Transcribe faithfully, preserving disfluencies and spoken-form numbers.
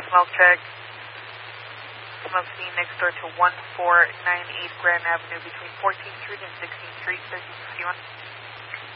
Smoke check. Smoke scene next door to one four nine eight Grand Avenue between fourteenth Street and sixteenth Street, thirteen fifty-one.